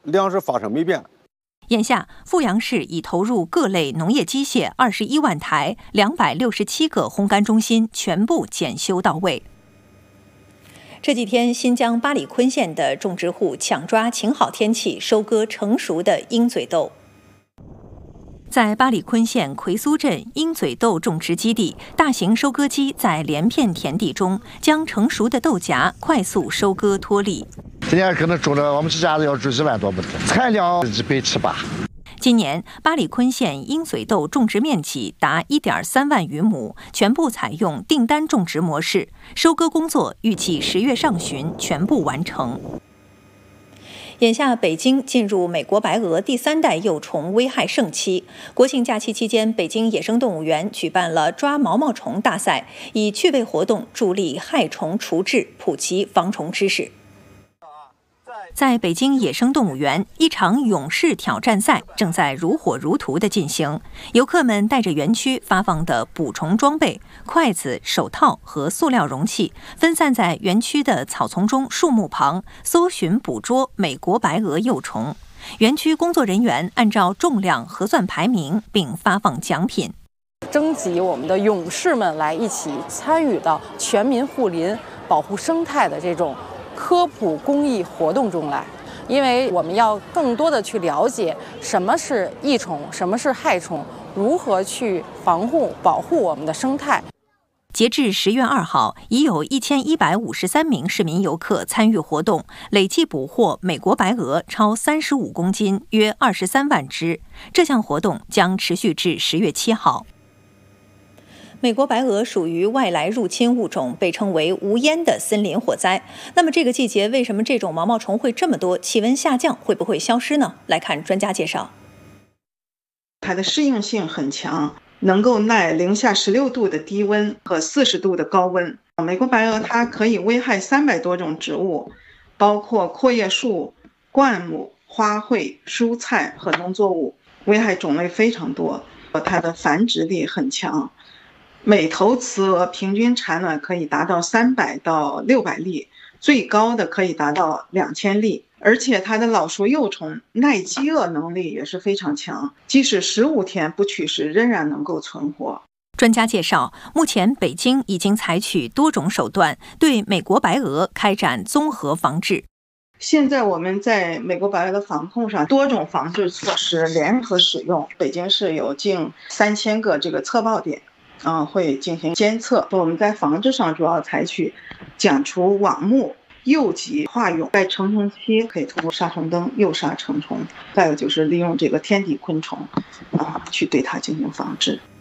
粮食发生霉变。 眼下，阜阳市已投入各类农业机械21万台，267个烘干中心全部检修到位。这几天，新疆巴里坤县的种植户抢抓晴好天气收割成熟的鹰嘴豆。在巴里坤县奎苏镇鹰嘴豆种植基地，大型收割机在连片田地中将成熟的豆荚快速收割脱粒。 今年可能种了，我们这家子要种1万多亩，产量178。 今年巴里坤县鹰嘴豆种植面积达1.3万余亩，全部采用订单种植模式，收割工作预计10月上旬全部完成。眼下，北京进入美国白鹅第3代幼虫危害盛期。国庆假期期间，北京野生动物园举办了抓毛毛虫大赛，以趣味活动助力害虫除治，普及防虫知识。在北京野生动物园，一场勇士挑战赛正在如火如荼地进行。游客们带着园区发放的捕虫装备、筷子、手套和塑料容器，分散在园区的草丛中、树木旁，搜寻捕捉美国白鹅幼虫。园区工作人员按照重量核算排名，并发放奖品。 征集我们的勇士们来一起参与到全民护林、保护生态的这种科普公益活动中来，因为我们要更多的去了解什么是益虫，什么是害虫，如何去防护保护我们的生态。 截至10月2号，已有1153名市民游客参与活动，累计捕获美国白鹅超35公斤，约23万只。这项活动将持续至10月7号。美国白鹅属于外来入侵物种，被称为无烟的森林火灾。那么这个季节为什么这种毛毛虫会这么多？气温下降会不会消失呢？来看专家介绍。 它的适应性很强，能够耐零下16度的低温和40度的高温。美国白鹅它可以危害300多种植物，包括阔叶树、灌木、花卉、蔬菜和农作物，危害种类非常多。它的繁殖力很强。每头雌鹅平均产卵可以达到300到600粒，最高的可以达到2000粒。而且它的老熟幼虫耐饥饿能力也是非常强，即使15天不取食，仍然能够存活。 专家介绍，目前北京已经采取多种手段对美国白鹅开展综合防治。 现在我们在美国白鹅的防控上，多种防治措施联合使用。北京市有近3000个这个测报点。会进行监测。我们在防治上主要采取剪除网目、诱集化蛹，在成虫期可以通过杀虫灯诱杀成虫，再有就是利用这个天敌昆虫去对它进行防治。